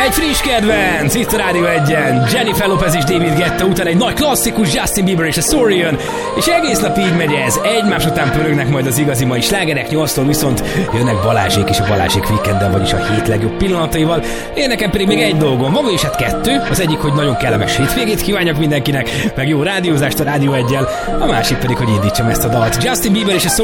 Egy friss kedvenc, itt a Rádió 1-en, Jennifer Lopez és David Guetta után egy nagy klasszikus, Justin Bieber és a Sorry jön, és egész nap így megy ez, egymás után pörögnek majd az igazi mai slágerek, 8-tól viszont jönnek Balázsék és a Balázsék Weekenden, vagyis a 7 legjobb pillanataival. Én nekem pedig még egy dolgom van, vagyis hát 2, az egyik, hogy nagyon kellemes hétvégét kívánjak mindenkinek, meg jó rádiózást a Rádió 1-jel, a másik pedig, hogy indítsam ezt a dalt. Justin Bieber és a